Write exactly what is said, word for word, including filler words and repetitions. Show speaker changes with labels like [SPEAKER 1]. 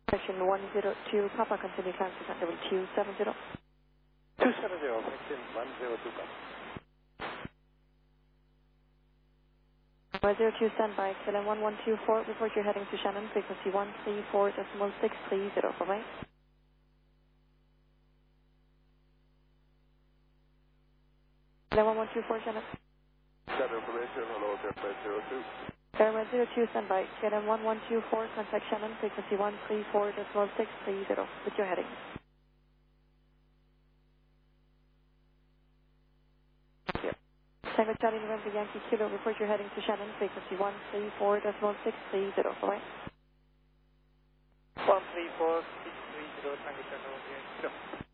[SPEAKER 1] Section one zero two, Papa, continue climb to level two seven zero.
[SPEAKER 2] two seven zero, section one zero two, Papa.
[SPEAKER 1] one zero two, standby, K L M one one two four, report you're heading to Shannon, frequency one three four decimal six three zero, bye-bye. K L M one one two four, Shannon.
[SPEAKER 2] Got information, hello, Airplane zero two.
[SPEAKER 1] K L M one zero two, standby, K L M one one two four, contact Shannon, frequency one three four decimal six three zero, with your heading. Tango Charlie November Yankee Kilo, report you're heading to Shannon, frequency one three four decimal six three zero, bye-bye.
[SPEAKER 2] one three four six three zero, Tango Charlie November Yankee Kilo.